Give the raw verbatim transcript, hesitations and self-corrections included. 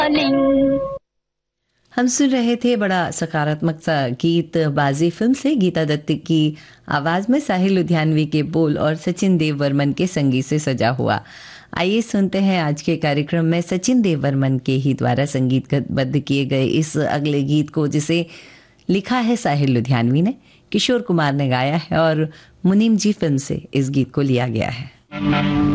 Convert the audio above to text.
हम सुन रहे थे बड़ा सकारात्मक सा गीत बाजी फिल्म से, गीता दत्त की आवाज में साहिल लुधियानवी के बोल और सचिन देव वर्मन के संगीत से सजा हुआ। आइए सुनते हैं आज के कार्यक्रम में सचिन देव वर्मन के ही द्वारा संगीतबद्ध किए गए इस अगले गीत को, जिसे लिखा है साहिल लुधियानवी ने, किशोर कुमार ने गाया है और मुनीम जी फिल्म से इस गीत को लिया गया है।